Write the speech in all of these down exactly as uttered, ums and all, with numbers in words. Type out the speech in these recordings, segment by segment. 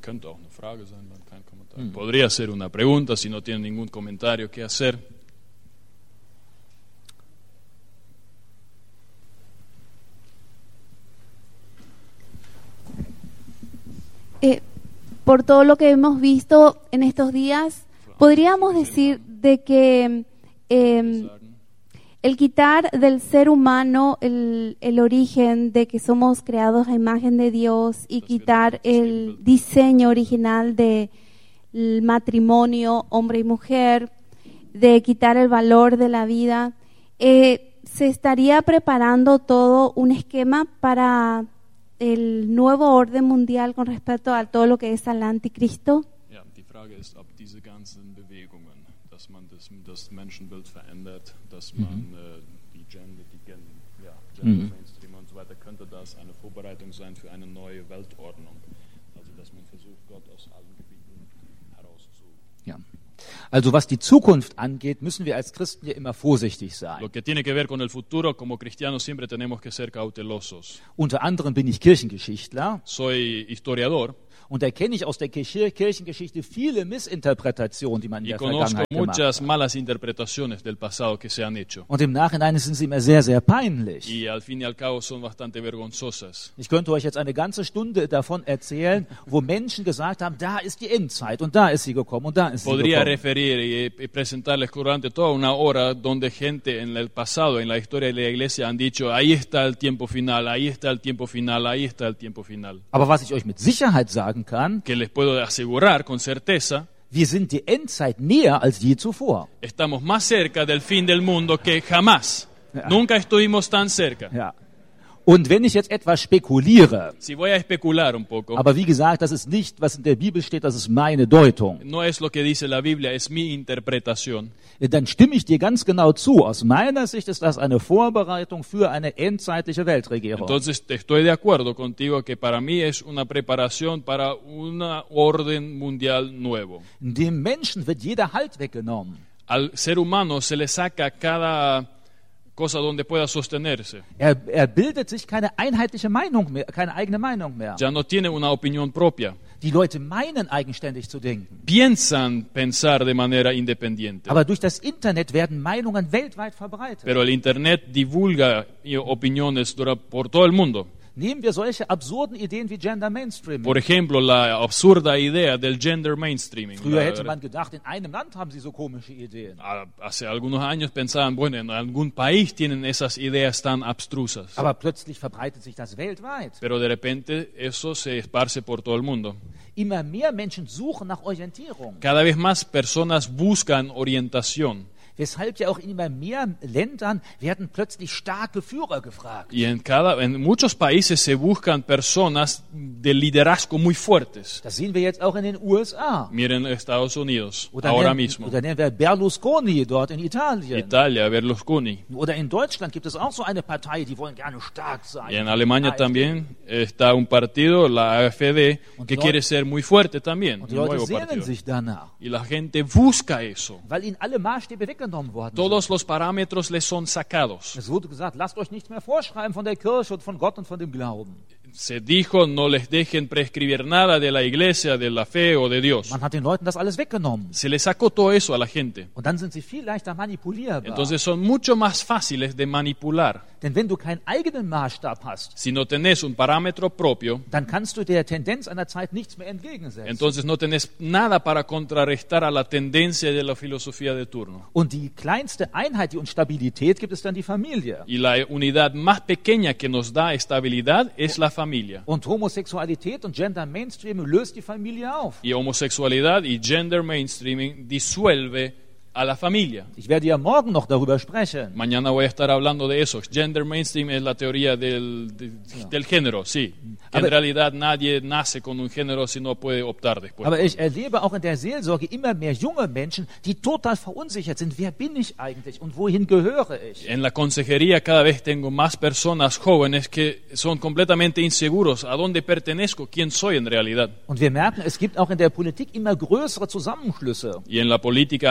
Könnte auch eine Frage sein, wenn kein Kommentar. Mm. Podría ser una pregunta si no tienen ningún comentario que hacer. Eh, por todo lo que hemos visto en estos días, podríamos decir de que eh, el quitar del ser humano el, el origen de que somos creados a imagen de Dios y quitar el diseño original del matrimonio, hombre y mujer, de quitar el valor de la vida, eh, se estaría preparando todo un esquema para el nuevo orden mundial con respecto a todo lo que es al anticristo. Ja, die Frage ist, ob diese ganzen Bewegungen, dass man das, das Menschenbild verändert, dass man mhm. äh, die Gender, die Gen, ja, Gender mhm. Mainstream und so weiter, könnte das eine Vorbereitung sein für eine neue Weltordnung? Also, dass man versucht, Gott aus allen Gebieten herauszu... Ja. Also was die Zukunft angeht, müssen wir als Christen ja immer vorsichtig sein. Lo que tiene que ver con el futuro, como cristianos siempre tenemos que ser cautelosos. Unter anderem bin ich Kirchengeschichtler. Soy historiador. Und da kenne ich aus der Kirchengeschichte viele Missinterpretationen, die man in der Vergangenheit gemacht muchas hat. Malas interpretaciones del pasado que se han hecho. Und im Nachhinein sind sie immer sehr, sehr peinlich. Y al fin y al cabo son bastante vergonzosas. Ich könnte euch jetzt eine ganze Stunde davon erzählen, wo Menschen gesagt haben, da ist die Endzeit und da ist sie gekommen und da ist Podría sie gekommen. referir y, y presentarles durante toda una hora donde gente en el pasado, en la historia de la iglesia, han dicho, ahí está el tiempo final, ahí está el tiempo final, ahí está el tiempo final. Aber was ich euch mit Sicherheit sagen kann, que les puedo asegurar con certeza, wir sind die Endzeit näher als je zuvor. Estamos más cerca del fin del mundo que jamás. Ja. Nunca estuvimos tan cerca. Ja. Und wenn ich jetzt etwas spekuliere, si voy a especular un poco, aber wie gesagt, das ist nicht, was in der Bibel steht, das ist meine Deutung. No es lo que dice la Biblia, es mi interpretación. Dann stimme ich dir ganz genau zu. Aus meiner Sicht ist das eine Vorbereitung für eine endzeitliche Weltregierung. Entonces estoy de acuerdo contigo que para mí es una preparación para un orden mundial nuevo. Dem Menschen wird jeder Halt weggenommen. Al ser humano se le saca cada cosa donde pueda sostenerse. Er, er bildet sich keine einheitliche Meinung mehr, keine eigene Meinung mehr. Ya no tiene una opinión propia. Die Leute meinen eigenständig zu denken. Piensan pensar de manera independiente. Aber durch das Internet werden Meinungen weltweit verbreitet. Pero el Internet divulga opiniones por todo el mundo. Nehmen wir solche absurden Ideen wie Gender Mainstreaming. Por ejemplo, la absurda idea del Gender Mainstreaming. Früher hätte man gedacht, in einem Land haben sie so komische Ideen. Hace algunos años pensaban, bueno, en algún país tienen esas ideas tan abstrusas. Aber plötzlich verbreitet sich das weltweit. Pero de repente eso se esparce por todo el mundo. Immer mehr Menschen suchen nach Orientierung. Cada vez más personas buscan orientación. Weshalb ja auch in immer mehr Ländern werden plötzlich starke Führer gefragt. Y en cada, en muchos países se buscan personas de liderazgo muy fuertes. Das sehen wir jetzt auch in den U S A. Miren Estados Unidos, oder ahora nennen, mismo. Oder nennen wir Berlusconi dort in Italien. Italia, Berlusconi. Oder in Deutschland gibt es auch so eine Partei, die wollen gerne stark sein. Y en Alemania A F D. También está un partido, la A F D, que Leute, quiere ser muy fuerte también. Und die Leute sehnen sich danach. Y la gente busca eso. Weil ihnen alle Maßstäbe weggenommen worden Todos sind. los parámetros les son sacados. Es wurde gesagt, lasst euch nichts mehr vorschreiben von der Kirche und von Gott und von dem Glauben. Se dijo, no les dejen prescribir nada de la iglesia, de la fe o de Dios. Man hat den Leuten das alles weggenommen. Se les sacó todo eso a la gente. Und dann sind sie viel leichter manipulierbar. Entonces son mucho más fáciles de manipular. Denn wenn du keinen eigenen Maßstab hast, si no tenés un parámetro propio, dann kannst du der Tendenz einer Zeit nichts mehr entgegensetzen. Entonces no tenés nada para contrarrestar a la tendencia de la filosofía de turno. Und die kleinste Einheit, die uns Stabilität gibt, ist dann die Familie. Y la unidad más pequeña que nos da estabilidad es la familia. Und Homosexualität und Gender Mainstreaming löst die Familie auf. Y homosexualidad y gender mainstreaming disuelve a la familia. Ich werde ja morgen noch darüber sprechen. Mañana voy a estar hablando de eso. Gender mainstream es la teoría del, de, ja. del género, sí. Que en realidad nadie nace con un género si no puede optar después. Aber ich erlebe auch in der Seelsorge immer mehr junge Menschen, die total verunsichert sind. Wer bin ich eigentlich und wohin gehöre ich? En la consejería cada vez tengo más personas jóvenes que son completamente inseguros. ¿A dónde pertenezco? ¿Quién soy en realidad? Und wir merken, es gibt auch in der Politik immer größere Zusammenschlüsse. Y en la política cada vez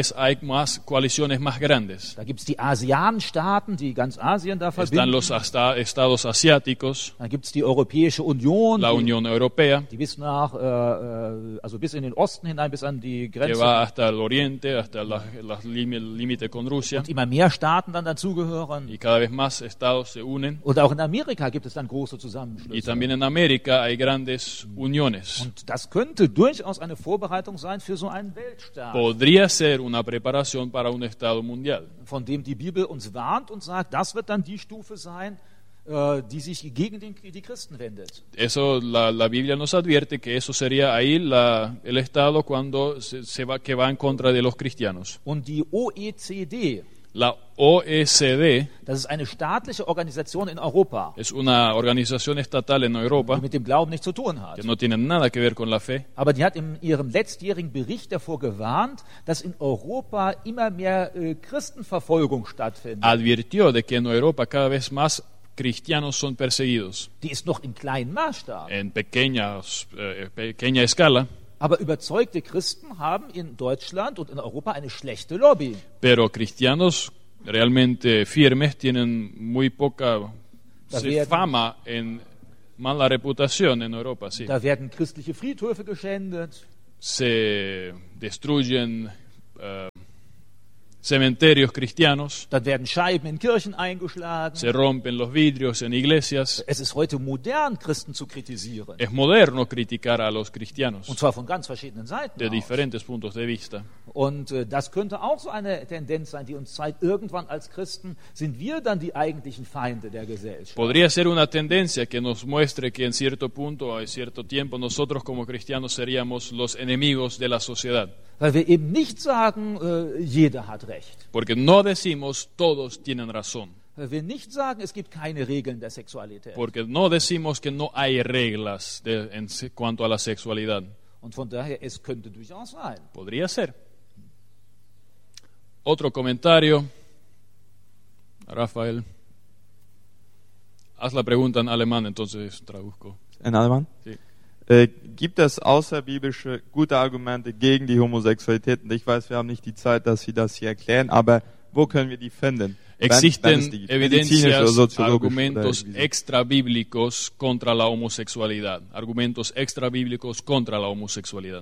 vez hay más coaliciones más grandes. Da gibt es die ASEAN-Staaten, die ganz Asien da Están verbinden. los hasta- estados asiáticos, Dann gibt es die Europäische Union, la die, Unión Europea, die bis nach, äh, äh, also bis in den Osten hinein, bis an die que Grenze. va hasta el oriente, hasta la- la lim- el límite con Rusia. Und immer mehr Staaten dann dazugehören. Y cada vez más estados se unen. Und auch in Amerika gibt es dann große Y Zusammenschlüsse. también en América hay grandes uniones. Und das könnte durchaus eine Vorbereitung sein für so einen Weltstaat, Podría ser una preparación para un estado mundial, von dem die Bibel uns warnt und sagt, das wird dann die Stufe sein, äh, die sich gegen den, die Christen wendet. Eso la, la Biblia nos advierte que eso sería ahí la, el estado cuando se, se va que va en contra de los cristianos. Und die O E C D, La O E C D das ist eine staatliche Organisation in Europa, es una organización estatal en die Europa mit dem Glauben nichts zu tun hat. que no tiene nada que ver con la fe, Aber die hat in ihrem letztjährigen Bericht davor gewarnt, dass in Europa immer mehr äh, Christenverfolgung stattfindet. advirtió de que en Europa cada vez más cristianos son perseguidos Die ist noch in kleinem Maßstab. en pequeñas, eh, pequeña escala. Aber überzeugte Christen haben in Deutschland und in Europa eine schlechte Lobby. Pero cristianos realmente firmes tienen muy poca Da se- werden- fama en mala reputación en Europa, sí. Da werden christliche Friedhöfe geschändet. Se destruyen eh, cementerios cristianos, Dann werden Scheiben in Kirchen eingeschlagen. se rompen los vidrios en iglesias. Es ist heute modern, Christen zu kritisieren. Es moderno criticar a los cristianos Und zwar von ganz verschiedenen Seiten de aus. diferentes puntos de vista. Und äh, das könnte auch so eine Tendenz sein, die uns zeigt, irgendwann als Christen sind wir dann die eigentlichen Feinde der Gesellschaft. Podría ser una tendencia que nos muestre que en cierto punto o en cierto tiempo nosotros como cristianos seríamos los enemigos de la sociedad. Weil wir eben nicht sagen, äh, jeder hat Recht. Porque no decimos todos tienen razón. Weil wir nicht sagen, es gibt keine Regeln der Sexualität. Porque no decimos que no hay reglas de- en se- cuanto a la sexualidad. Und von daher, es könnte durchaus sein. Podría ser. Otro comentario. Rafael. Haz la pregunta en alemán, entonces traduzco. In Alemán. Sí. Äh, gibt es außerbiblische gute Argumente gegen die Homosexualität? Und ich weiß, wir haben nicht die Zeit, dass Sie das hier erklären, aber wo können wir die finden? Wenn- wenn es Existen die gibt, medizinisch oder evidencias, soziologisch argumentos oder irgendwie so. extrabíblicos contra la homosexualidad. Argumentos extrabíblicos contra la homosexualidad.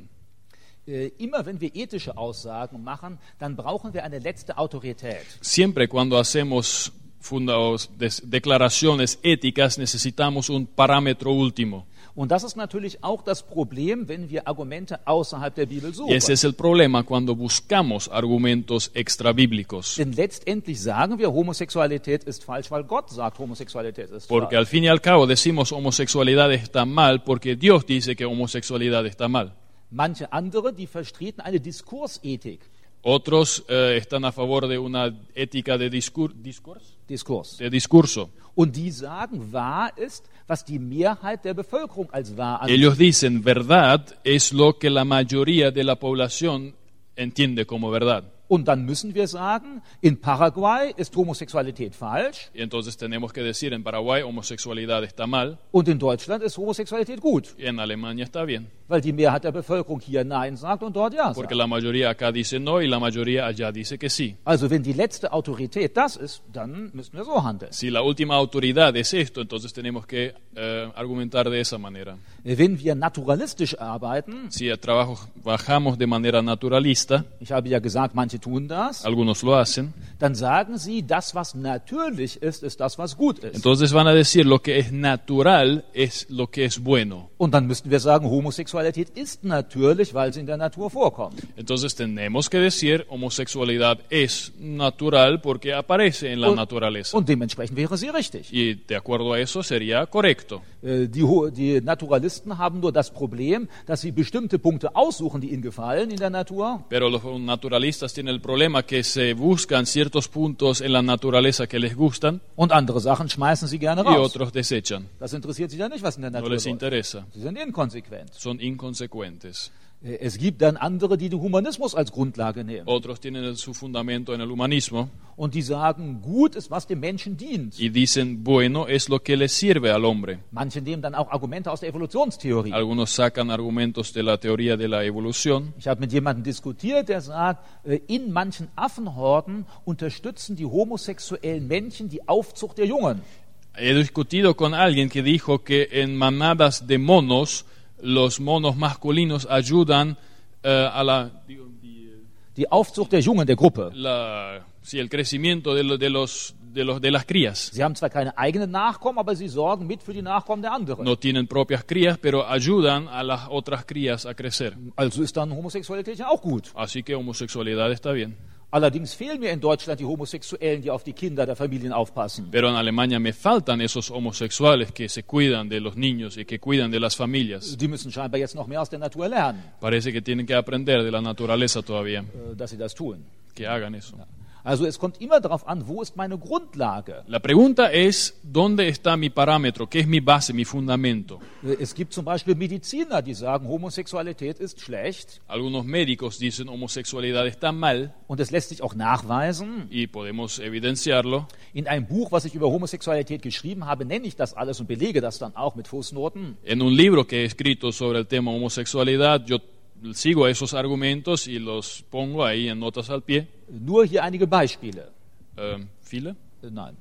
Äh, immer wenn wir ethische Aussagen machen, dann brauchen wir eine letzte Autorität. Siempre cuando hacemos fundados, des- declaraciones éticas necesitamos un parámetro último. Und das ist natürlich auch das Problem, wenn wir Argumente außerhalb der Bibel Y suchen. ese es el problema cuando buscamos argumentos extrabíblicos. Denn letztendlich sagen wir, Homosexualität ist falsch, weil Gott sagt, Homosexualität ist Porque falsch. al fin y al cabo decimos homosexualidad está mal porque Dios dice que homosexualidad está mal. Manche andere, die vertreten eine Diskursethik. Otros eh, están a favor de una ética de, discur discurs- Diskurs. de discurso. Und die sagen, wahr ist, was die Mehrheit der Bevölkerung als wahr ansieht. Ellos dicen verdad es lo que la mayoría de la población entiende como verdad. Und dann müssen wir sagen, in Paraguay ist Homosexualität falsch Y entonces tenemos que decir en Paraguay homosexualidad está mal und in Deutschland ist Homosexualität gut, y en Alemania está bien. weil die Mehrheit der Bevölkerung hier Nein sagt und dort Ja Porque sagt. la mayoría acá dice no y la mayoría allá dice que sí. Also wenn die letzte Autorität das ist, dann müssen wir so handeln. Si la última autoridad es esto, entonces tenemos que eh, argumentar de esa manera. Wenn wir naturalistisch arbeiten, Si trabajo, bajamos de manera naturalista, ich habe ja gesagt, manche tun das, algunos lo hacen, dann sagen sie, das, was natürlich ist, ist das, was gut ist. entonces van a decir lo que es natural es lo que es bueno. Und dann müssten wir sagen, Homosexualität ist natürlich, weil sie in der Natur vorkommt. Entonces tenemos que decir homosexualidad es natural porque aparece en la Und- naturaleza. Und dementsprechend wäre sie richtig. Y de acuerdo a eso sería correcto. Äh, Die, Ho- die Naturalisten haben nur das Problem, dass sie bestimmte Punkte aussuchen, die ihnen gefallen in der Natur. Pero los naturalistas tienen el problema que se buscan ciertos puntos en la naturaleza que les gustan Und andere Sachen schmeißen sie gerne y raus. otros desechan. Das interessiert sie ja nicht, was in der No Natur les läuft. interesa. Sie sind inkonsequent. Son inconsecuentes. Es gibt dann andere, die den Humanismus als Grundlage nehmen. Otros tienen su fundamento en el humanismo. Und die sagen, gut ist, was dem Menschen dient. Y dicen, bueno es lo que le sirve al hombre. Manche nehmen dann auch Argumente aus der Evolutionstheorie. Algunos sacan argumentos de la teoría de la evolución. Ich habe mit jemandem diskutiert, der sagt, in manchen Affenhorden unterstützen die homosexuellen Männchen die Aufzucht der Jungen. He discutido con alguien que dijo que en manadas de monos, los monos masculinos ayudan uh, a la... Digo, die, die Aufzucht der Jungen, der Gruppe. La, sí, el crecimiento de, lo, de, los, de, los, de las crías. Sie haben zwar keine eigenen Nachkommen, aber sie sorgen mit für die Nachkommen der anderen. No tienen propias crías, pero ayudan a las otras crías a crecer. Also ist dann Homosexualität ja auch gut. Así que homosexualidad está bien. Allerdings fehlen mir in Deutschland die Homosexuellen, die auf die Kinder der Familien aufpassen. Pero en Alemania me faltan esos homosexuales que se cuidan de los niños y que cuidan de las familias. Die müssen scheinbar jetzt noch mehr aus der Natur lernen. Parece que tienen que aprender de la naturaleza todavía. Dass sie das tun. Que hagan eso. Ja. Also es kommt immer darauf an, wo ist meine Grundlage? La pregunta es, ¿dónde está mi parámetro? ¿Qué es mi base, mi fundamento? Es gibt zum Beispiel Mediziner, die sagen, Homosexualität ist schlecht. Algunos médicos dicen, homosexualidad está mal. Und es lässt sich auch nachweisen. Y podemos evidenciarlo. In einem Buch, was ich über Homosexualität geschrieben habe, nenne ich das alles und belege das dann auch mit Fußnoten. En un libro que he escrito sobre el tema homosexualidad, yo sigo esos argumentos y los pongo ahí en notas al pie. Nur hier einige Beispiele. Ähm, ¿Viele? Nein.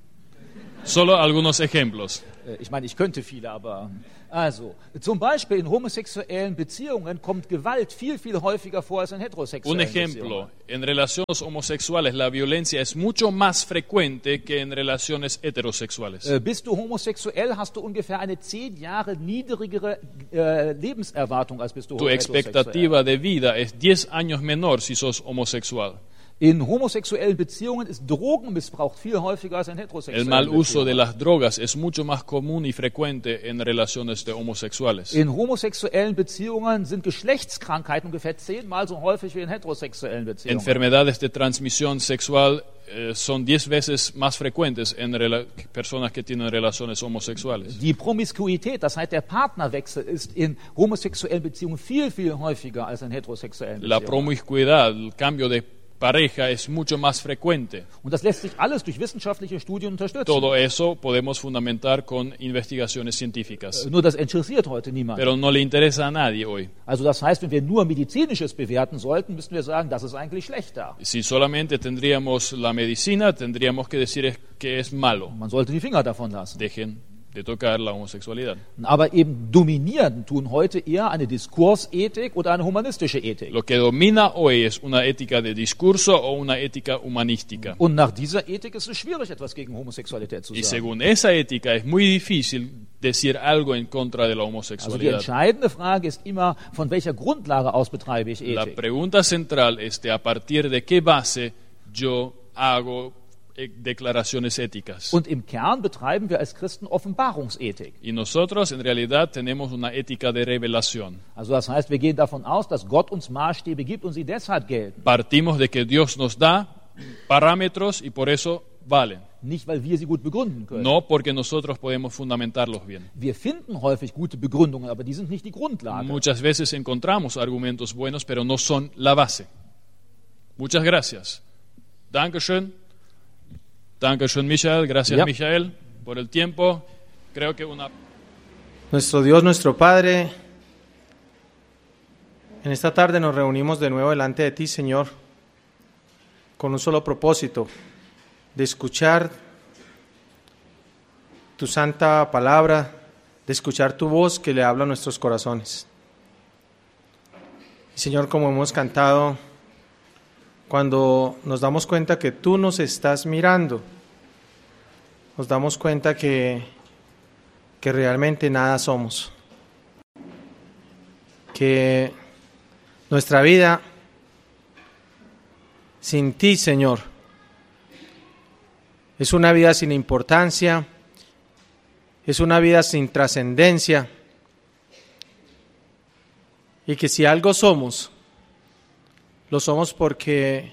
Solo algunos ejemplos. Ich meine, ich könnte viele, aber... Also, zum Beispiel in homosexuellen Beziehungen kommt Gewalt viel, viel häufiger vor als in heterosexuellen Un ejemplo, en relaciones homosexuales la violencia es mucho más frecuente que en relaciones heterosexuales. Äh, bist du homosexuell, hast du ungefähr eine zehn Jahre niedrigere äh, Lebenserwartung als bist du Tu heterosexuell. expectativa de vida es diez años menor si sos homosexual. In homosexuellen Beziehungen ist Drogenmissbrauch viel häufiger als in heterosexuellen El mal uso Beziehungen. de las drogas es mucho más común y frecuente en relaciones de homosexuales. In homosexuellen Beziehungen sind Geschlechtskrankheiten ungefähr zehnmal so häufig wie in heterosexuellen Beziehungen. Enfermedades de transmisión sexual eh, son diez veces más frecuentes en rela- personas que tienen relaciones homosexuales. Die Promiskuität, das heißt der Partnerwechsel, ist in homosexuellen Beziehungen viel, viel häufiger als in heterosexuellen La Beziehungen. promiscuidad, el cambio de pareja es mucho más frecuente. Und das lässt sich alles durch wissenschaftliche Studien unterstützen. Todo eso podemos fundamentar con investigaciones científicas. Nur das interessiert heute niemand. Pero no le interesa a nadie hoy. Also das heißt, wenn wir nur Medizinisches bewerten sollten, müssten wir sagen, das ist eigentlich schlechter. Si solamente tendríamos la medicina, tendríamos que decir es- que es malo. Man sollte die Finger davon lassen. Dejen de tocar la homosexualidad. Aber eben dominieren tun heute eher eine Diskursethik oder eine humanistische Ethik. Lo que domina hoy es una ética de discurso o una ética humanística. Und nach dieser Ethik ist es schwierig, etwas gegen Homosexualität zu Y sagen. según esa ética es muy difícil decir algo en contra de la Also die homosexualidad. entscheidende Frage ist immer, von welcher Grundlage aus betreibe ich La Ethik? pregunta central es de a partir de qué base yo hago eh, declaraciones éticas. Und im Kern betreiben wir als Christen Offenbarungsethik. Y nosotros en realidad tenemos una ética de revelación. Also das heißt, wir gehen davon aus, dass Gott uns Maßstäbe gibt und sie deshalb gelten. Partimos de que Dios nos da parámetros y por eso valen. Nicht, weil wir sie gut begründen können. No porque nosotros podemos fundamentarlos bien. Wir finden häufig gute Begründungen, aber die sind nicht die Grundlage. Muchas veces encontramos argumentos buenos, pero no son la base. Muchas gracias. Dankeschön. Dankeschön, Michael. Gracias, Ja. Michael, por el tiempo. Creo que una... Nuestro Dios, nuestro Padre, en esta tarde nos reunimos de nuevo delante de ti, Señor, con un solo propósito, de escuchar tu santa palabra, de escuchar tu voz que le habla a nuestros corazones. Y Señor, como hemos cantado, cuando nos damos cuenta que tú nos estás mirando, nos damos cuenta que, que realmente nada somos, que nuestra vida sin ti, Señor, es una vida sin importancia, es una vida sin trascendencia, y que si algo somos, lo somos porque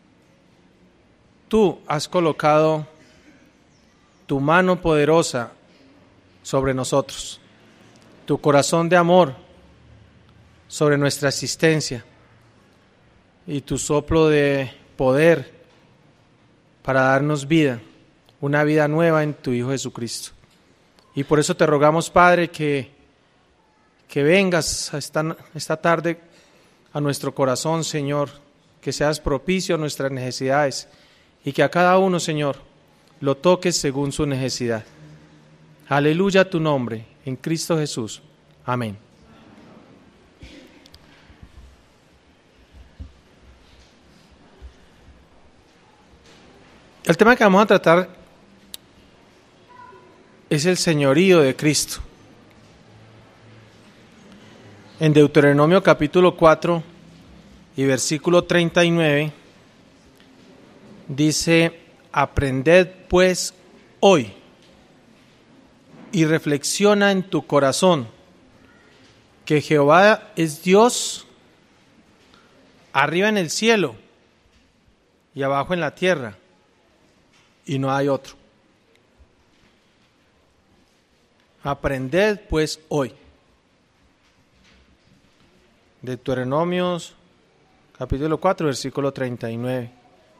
tú has colocado tu mano poderosa sobre nosotros, tu corazón de amor sobre nuestra existencia y tu soplo de poder para darnos vida, una vida nueva en tu Hijo Jesucristo. Y por eso te rogamos, Padre, que, que vengas esta, esta tarde a nuestro corazón, Señor, que seas propicio a nuestras necesidades y que a cada uno, Señor, lo toques según su necesidad. Aleluya a tu nombre, en Cristo Jesús. Amén. El tema que vamos a tratar es el señorío de Cristo. En Deuteronomio capítulo cuatro y versículo treinta y nueve dice: aprended pues hoy y reflexiona en tu corazón que Jehová es Dios arriba en el cielo y abajo en la tierra, y no hay otro. Aprended pues hoy. Deuteronomios capítulo cuatro, versículo treinta y nueve.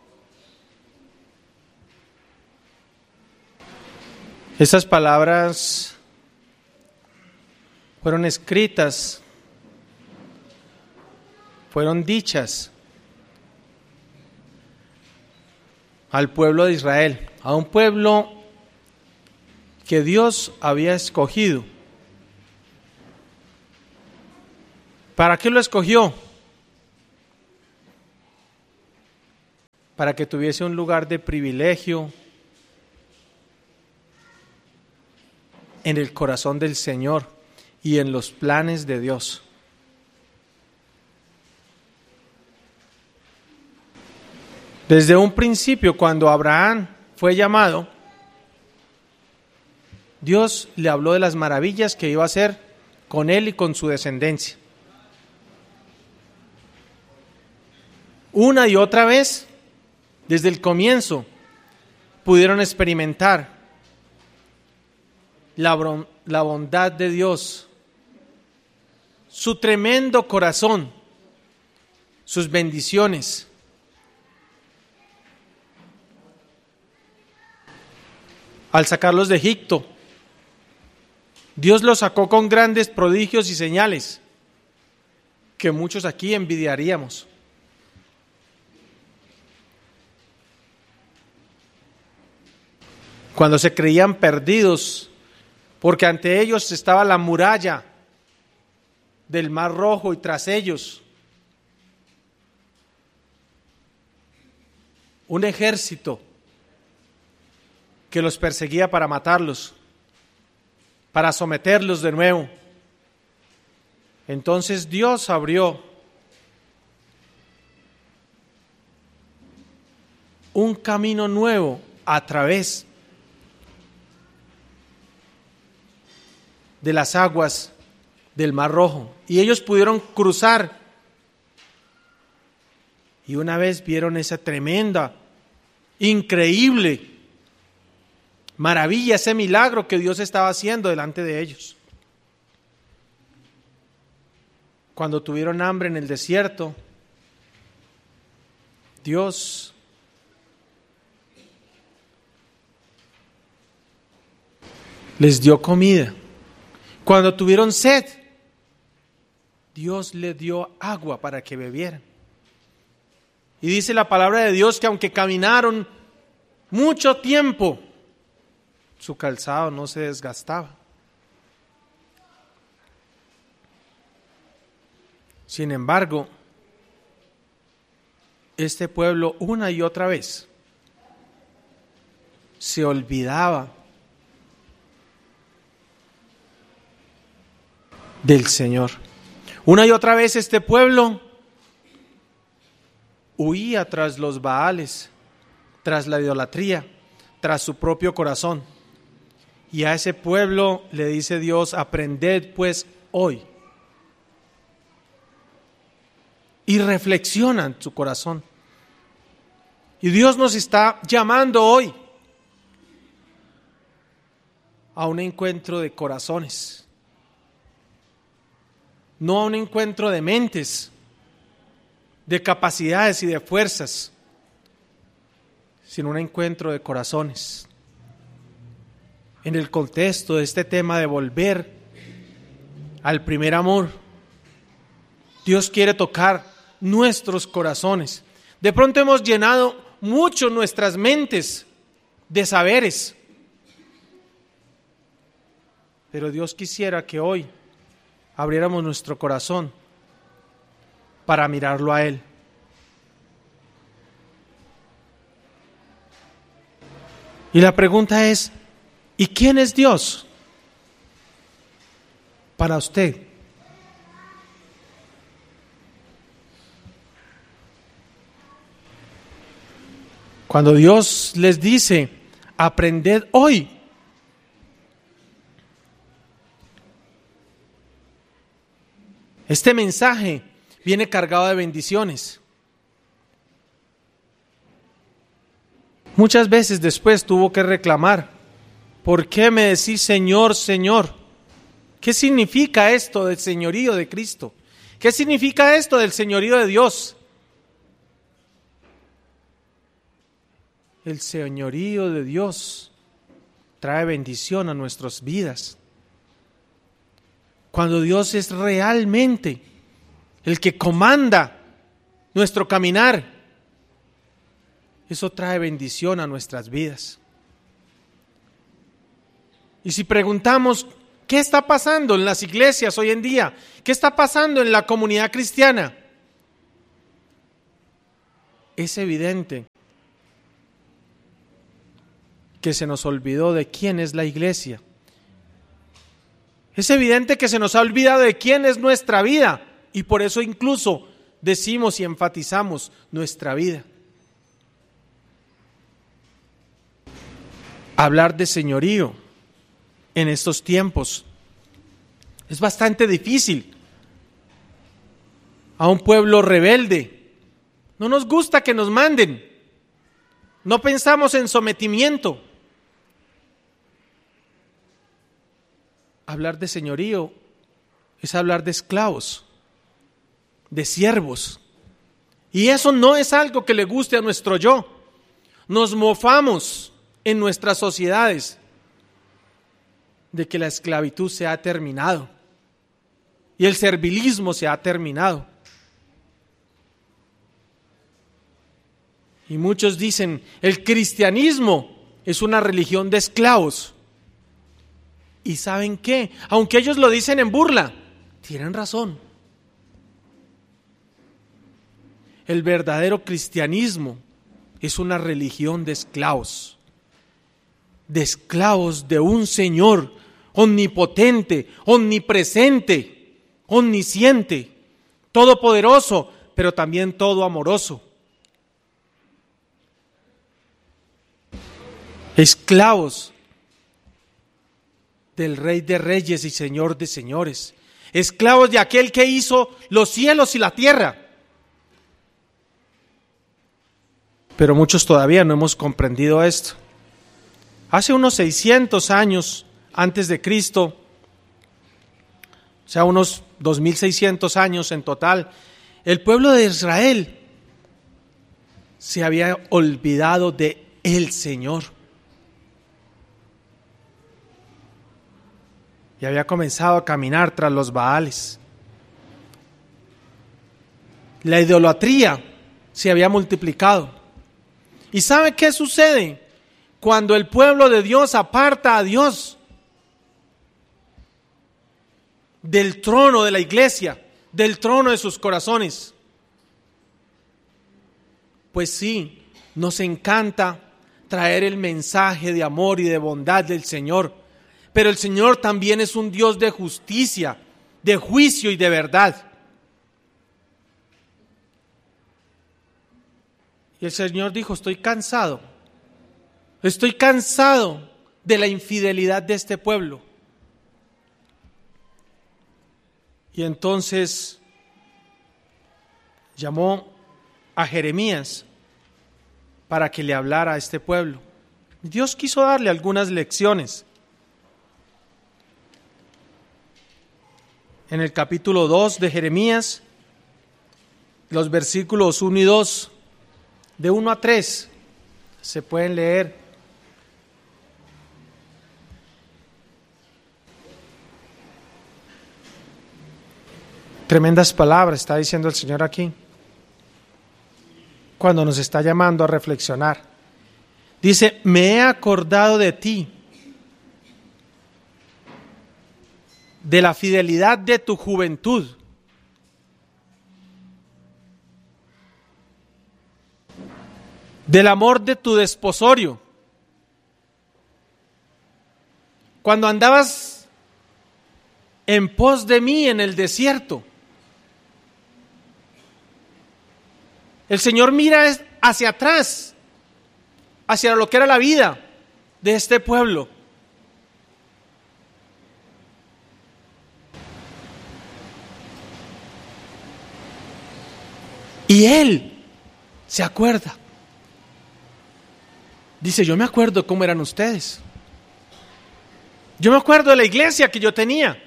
Estas palabras fueron escritas, fueron dichas al pueblo de Israel, a un pueblo que Dios había escogido. ¿Para qué lo escogió? Para que tuviese un lugar de privilegio en el corazón del Señor y en los planes de Dios. Desde un principio, cuando Abraham fue llamado, Dios le habló de las maravillas que iba a hacer con él y con su descendencia. Una y otra vez, desde el comienzo, pudieron experimentar la, la bondad de Dios, su tremendo corazón, sus bendiciones. Al sacarlos de Egipto, Dios los sacó con grandes prodigios y señales que muchos aquí envidiaríamos. Cuando se creían perdidos, porque ante ellos estaba la muralla del Mar Rojo y tras ellos un ejército que los perseguía para matarlos, para someterlos de nuevo. Entonces Dios abrió un camino nuevo a través de las aguas del Mar Rojo, y ellos pudieron cruzar. Y una vez vieron esa tremenda, increíble maravilla, ese milagro que Dios estaba haciendo delante de ellos. Cuando tuvieron hambre en el desierto, Dios les dio comida. Cuando tuvieron sed, Dios les dio agua para que bebieran. Y dice la palabra de Dios que aunque caminaron mucho tiempo, su calzado no se desgastaba. Sin embargo, este pueblo una y otra vez se olvidaba del Señor. Una y otra vez este pueblo huía tras los Baales, tras la idolatría, tras su propio corazón. Y a ese pueblo le dice Dios: aprended pues hoy. Y reflexiona en su corazón. Y Dios nos está llamando hoy a un encuentro de corazones. no a un encuentro de mentes, de capacidades y de fuerzas, sino un encuentro de corazones. En el contexto de este tema de volver al primer amor, Dios quiere tocar nuestros corazones. De pronto hemos llenado mucho nuestras mentes de saberes, pero Dios quisiera que hoy abriéramos nuestro corazón para mirarlo a Él. Y la pregunta es, ¿y quién es Dios para usted? Cuando Dios les dice, aprended hoy, este mensaje viene cargado de bendiciones. Muchas veces después tuvo que reclamar, ¿por qué me decís Señor, Señor? ¿Qué significa esto del señorío de Cristo? ¿Qué significa esto del señorío de Dios? El señorío de Dios trae bendición a nuestras vidas. Cuando Dios es realmente el que comanda nuestro caminar, eso trae bendición a nuestras vidas. Y si preguntamos, ¿qué está pasando en las iglesias hoy en día? ¿Qué está pasando en la comunidad cristiana? Es evidente que se nos olvidó de quién es la iglesia. Es evidente que se nos ha olvidado de quién es nuestra vida, y por eso incluso decimos y enfatizamos nuestra vida. Hablar de señorío en estos tiempos es bastante difícil. A un pueblo rebelde no nos gusta que nos manden, no pensamos en sometimiento. Hablar de señorío es hablar de esclavos, de siervos, y eso no es algo que le guste a nuestro yo. Nos mofamos en nuestras sociedades de que la esclavitud se ha terminado y el servilismo se ha terminado. Y muchos dicen, el cristianismo es una religión de esclavos. ¿Y saben qué? Aunque ellos lo dicen en burla, tienen razón. El verdadero cristianismo es una religión de esclavos. De esclavos de un Señor omnipotente, omnipresente, omnisciente, todopoderoso, pero también todo amoroso. Esclavos del Rey de Reyes y Señor de Señores. Esclavos de aquel que hizo los cielos y la tierra. Pero muchos todavía no hemos comprendido esto. Hace unos seiscientos años antes de Cristo, o sea, unos dos mil seiscientos años en total, el pueblo de Israel se había olvidado de el Señor. Y había comenzado a caminar tras los Baales. La idolatría se había multiplicado. ¿Y sabe qué sucede cuando el pueblo de Dios aparta a Dios del trono de la iglesia, del trono de sus corazones? Pues sí, nos encanta traer el mensaje de amor y de bondad del Señor, pero el Señor también es un Dios de justicia, de juicio y de verdad. Y el Señor dijo, estoy cansado, estoy cansado de la infidelidad de este pueblo. Y entonces llamó a Jeremías para que le hablara a este pueblo. Dios quiso darle algunas lecciones. en el capítulo dos de Jeremías, los versículos uno y dos, de uno a tres, se pueden leer. Tremendas palabras está diciendo el Señor aquí, cuando nos está llamando a reflexionar. Dice: me he acordado de ti, de la fidelidad de tu juventud, del amor de tu desposorio, cuando andabas en pos de mí en el desierto. El Señor mira hacia atrás, hacia lo que era la vida de este pueblo. Y Él se acuerda. Dice: yo me acuerdo cómo eran ustedes. Yo me acuerdo de la iglesia que yo tenía.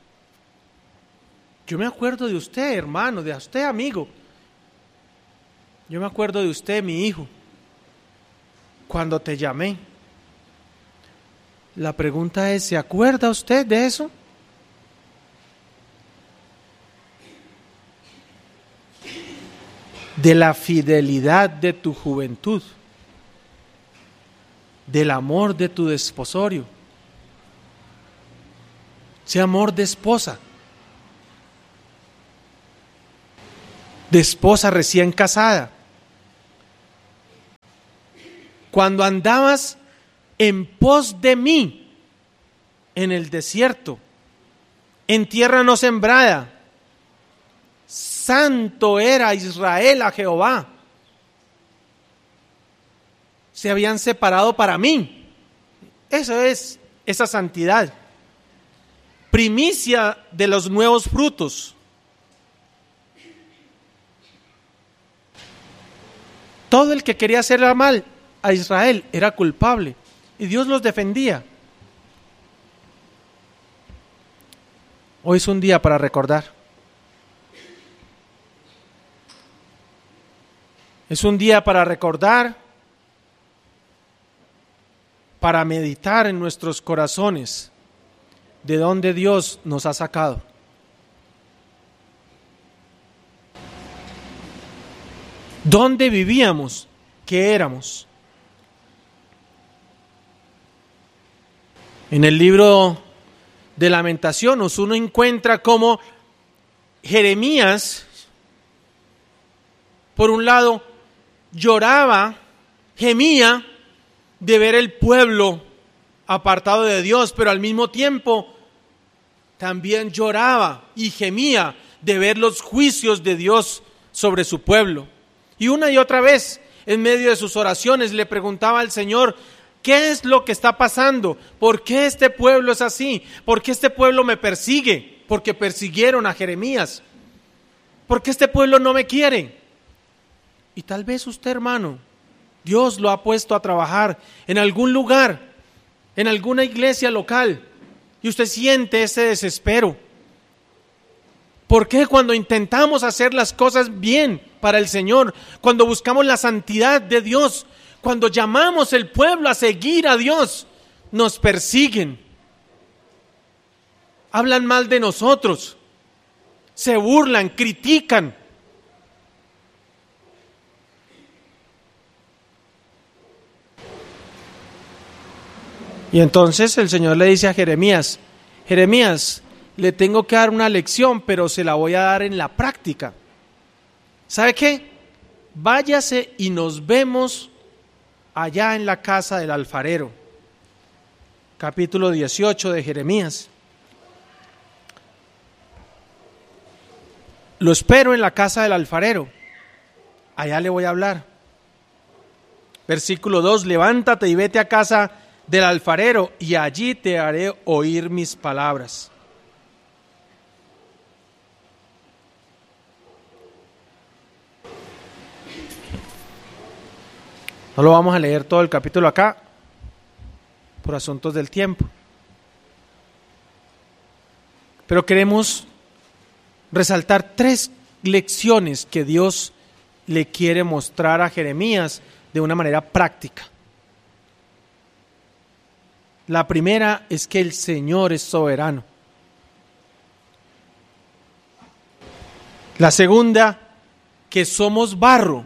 Yo me acuerdo de usted, hermano, de usted, amigo. Yo me acuerdo de usted, mi hijo, cuando te llamé. La pregunta es: ¿se acuerda usted de eso? De la fidelidad de tu juventud, del amor de tu desposorio, ese amor de esposa, de esposa recién casada, cuando andabas en pos de mí en el desierto, en tierra no sembrada. Santo era Israel a Jehová. Se habían separado para mí. Eso es esa santidad. Primicia de los nuevos frutos. Todo el que quería hacer mal a Israel era culpable y Dios los defendía. Hoy es un día para recordar. Es un día para recordar, para meditar en nuestros corazones de dónde Dios nos ha sacado. ¿Dónde vivíamos? ¿Qué éramos? En el libro de Lamentaciones uno encuentra cómo Jeremías, por un lado, lloraba, gemía de ver el pueblo apartado de Dios, pero al mismo tiempo también lloraba y gemía de ver los juicios de Dios sobre su pueblo. Y una y otra vez, en medio de sus oraciones, le preguntaba al Señor: ¿qué es lo que está pasando? ¿Por qué este pueblo es así? ¿Por qué este pueblo me persigue? Porque persiguieron a Jeremías. ¿Por qué este pueblo no me quiere? Y tal vez usted, hermano, Dios lo ha puesto a trabajar en algún lugar, en alguna iglesia local, y usted siente ese desespero. ¿Por qué cuando intentamos hacer las cosas bien para el Señor, cuando buscamos la santidad de Dios, cuando llamamos al pueblo a seguir a Dios, nos persiguen? Hablan mal de nosotros, se burlan, critican. Y entonces el Señor le dice a Jeremías: Jeremías, le tengo que dar una lección, pero se la voy a dar en la práctica. ¿Sabe qué? Váyase y nos vemos allá en la casa del alfarero. Capítulo dieciocho de Jeremías. Lo espero en la casa del alfarero. Allá le voy a hablar. Versículo dos: levántate y vete a casa del alfarero, y allí te haré oír mis palabras. No lo vamos a leer todo el capítulo acá, por asuntos del tiempo. Pero queremos resaltar tres lecciones que Dios le quiere mostrar a Jeremías de una manera práctica. La primera es que el Señor es soberano. La segunda, que somos barro.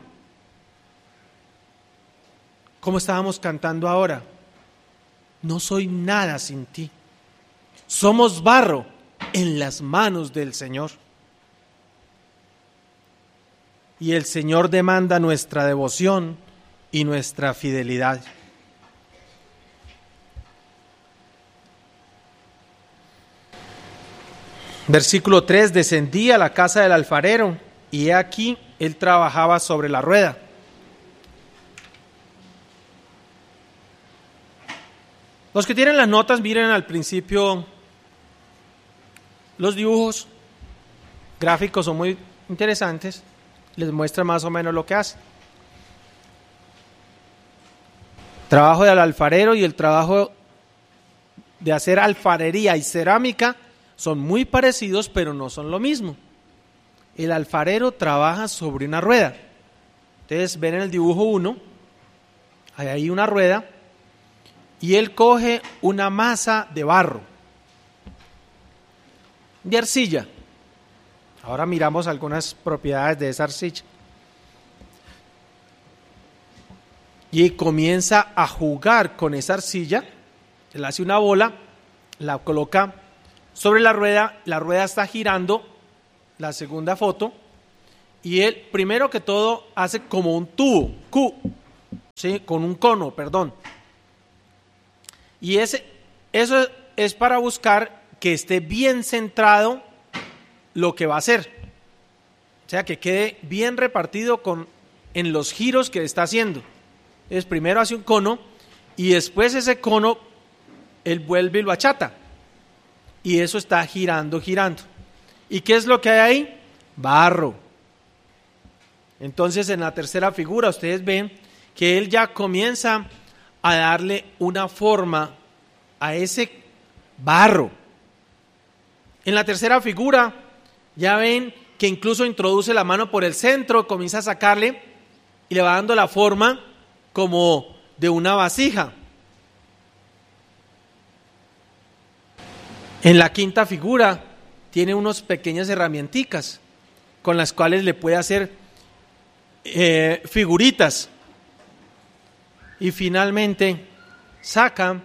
Como estábamos cantando ahora, no soy nada sin ti. Somos barro en las manos del Señor. Y el Señor demanda nuestra devoción y nuestra fidelidad. Versículo tres, descendí a la casa del alfarero, y he aquí, él trabajaba sobre la rueda. Los que tienen las notas, miren al principio los dibujos gráficos, son muy interesantes, les muestra más o menos lo que hace. Trabajo del alfarero y el trabajo de hacer alfarería y cerámica son muy parecidos, pero no son lo mismo. El alfarero trabaja sobre una rueda. Ustedes ven en el dibujo uno, hay ahí una rueda, y él coge una masa de barro, de arcilla. Ahora miramos algunas propiedades de esa arcilla. Y comienza a jugar con esa arcilla. Él hace una bola, la coloca sobre la rueda, la rueda está girando, la segunda foto, y él primero que todo hace como un tubo, Q, ¿sí? Con un cono, perdón. Y ese, eso es para buscar que esté bien centrado lo que va a hacer. O sea, que quede bien repartido con, en los giros que está haciendo. Entonces primero hace un cono y después ese cono él vuelve y lo achata. Y eso está girando, girando. ¿Y qué es lo que hay ahí? Barro. Entonces en la tercera figura ustedes ven que él ya comienza a darle una forma a ese barro. En la tercera figura ya ven que incluso introduce la mano por el centro, comienza a sacarle y le va dando la forma como de una vasija. En la quinta figura tiene unas pequeñas herramienticas con las cuales le puede hacer eh, figuritas. Y finalmente saca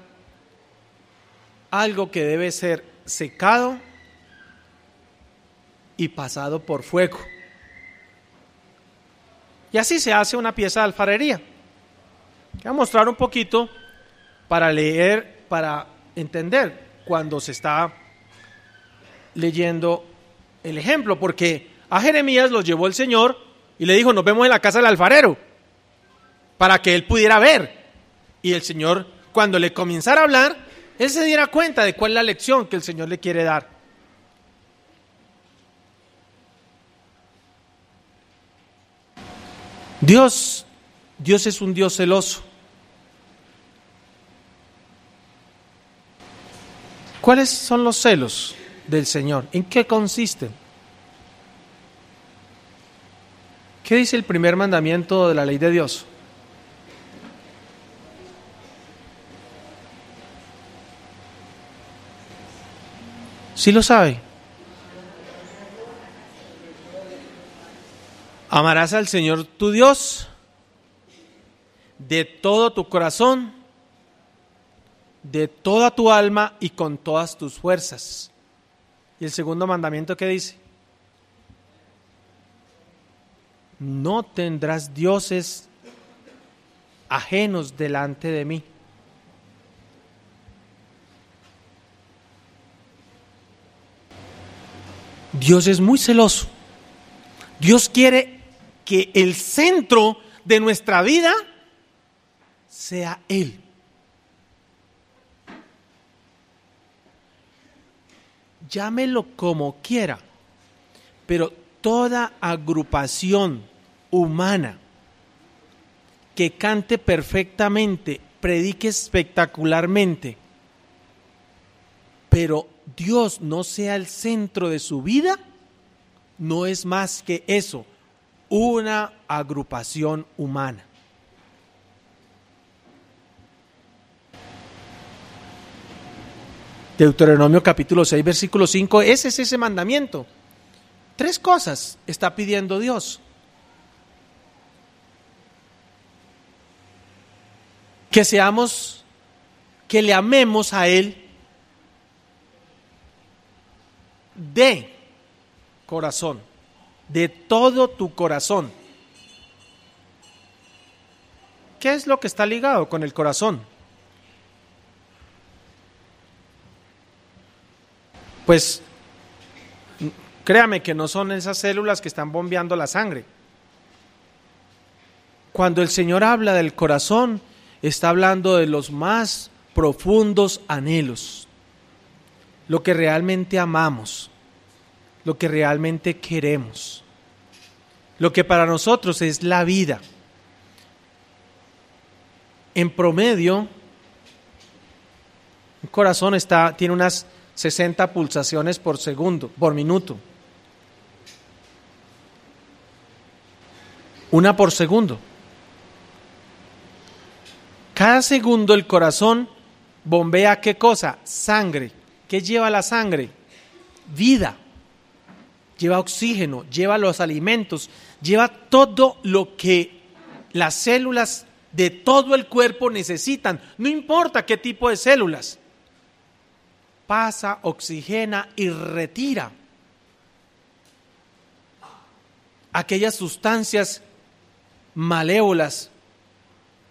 algo que debe ser secado y pasado por fuego. Y así se hace una pieza de alfarería. Voy a mostrar un poquito para leer, para entender cuando se está leyendo el ejemplo, porque a Jeremías lo llevó el Señor y le dijo, nos vemos en la casa del alfarero, para que él pudiera ver. Y el Señor, cuando le comenzara a hablar, él se diera cuenta de cuál es la lección que el Señor le quiere dar. Dios, Dios es un Dios celoso. ¿Cuáles son los celos del Señor? ¿En qué consisten? ¿Qué dice el primer mandamiento de la ley de Dios? ¿Sí lo sabe? Amarás al Señor tu Dios de todo tu corazón, de toda tu alma y con todas tus fuerzas. ¿Y el segundo mandamiento qué dice? No tendrás dioses ajenos delante de mí. Dios es muy celoso. Dios quiere que el centro de nuestra vida sea Él. Llámelo como quiera, pero toda agrupación humana que cante perfectamente, predique espectacularmente, pero Dios no sea el centro de su vida, no es más que eso, una agrupación humana. Deuteronomio capítulo seis, versículo cinco, ese es ese mandamiento. Tres cosas está pidiendo Dios. Que seamos, que le amemos a Él de corazón, de todo tu corazón. ¿Qué es lo que está ligado con el corazón? Pues créame que no son esas células que están bombeando la sangre. Cuando el Señor habla del corazón, está hablando de los más profundos anhelos, lo que realmente amamos, lo que realmente queremos, lo que para nosotros es la vida. En promedio, el corazón está, tiene unas sesenta pulsaciones por segundo, por minuto. Una por segundo. Cada segundo el corazón bombea ¿qué cosa? Sangre. ¿Qué lleva la sangre? Vida. Lleva oxígeno, lleva los alimentos, lleva todo lo que las células de todo el cuerpo necesitan. No importa qué tipo de células. Pasa, oxigena y retira aquellas sustancias malévolas